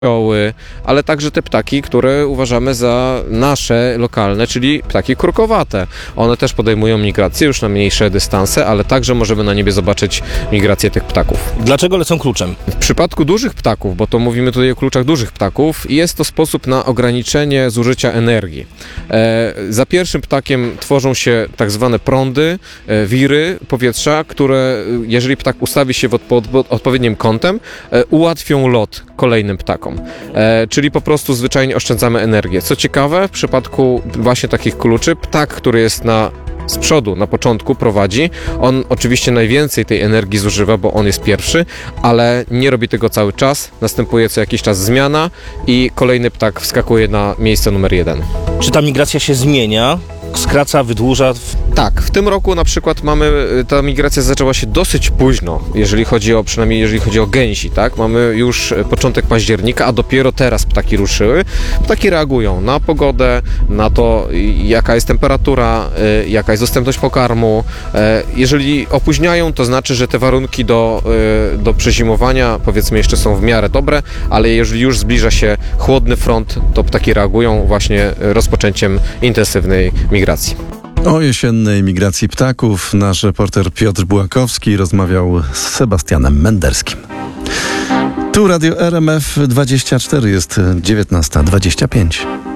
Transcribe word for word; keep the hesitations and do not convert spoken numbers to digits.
pszczoły, ale także te ptaki, które uważamy za nasze, lokalne, czyli ptaki krukowate. One też podejmują migrację już na mniejsze dystanse, ale także możemy na niebie zobaczyć migrację tych ptaków. Dlaczego lecą kluczem? W przypadku dużych ptaków, bo to mówimy tutaj o kluczach dużych ptaków, jest to sposób na ograniczenie zużycia energii. E, za pierwszym ptakiem tworzą się tak zwane prądy, e, wiry powietrza, które jeżeli ptak ustawi się w odpo- odpowiednim kątem, e, ułatwią lot kolejnym ptakom. E, czyli po prostu zwyczajnie oszczędzamy energię. Co ciekawe, w przypadku właśnie takich kluczy, ptak, który jest na z przodu, na początku prowadzi, on oczywiście najwięcej tej energii zużywa, bo on jest pierwszy, ale nie robi tego cały czas. Następuje co jakiś czas zmiana i kolejny ptak wskakuje na miejsce numer jeden. Czy ta migracja się zmienia? Skraca, wydłuża? Tak, w tym roku na przykład mamy, ta migracja zaczęła się dosyć późno, jeżeli chodzi o, przynajmniej jeżeli chodzi o gęsi, tak? Mamy już początek października, a dopiero teraz ptaki ruszyły. Ptaki reagują na pogodę, na to, jaka jest temperatura, jaka jest dostępność pokarmu. Jeżeli opóźniają, to znaczy, że te warunki do, do przezimowania, powiedzmy, jeszcze są w miarę dobre, ale jeżeli już zbliża się chłodny front, to ptaki reagują właśnie rozpoczęciem intensywnej migracji. O jesiennej migracji ptaków nasz reporter Piotr Bułakowski rozmawiał z Sebastianem Menderskim. Tu Radio R M F dwadzieścia cztery, jest dziewiętnasta dwadzieścia pięć.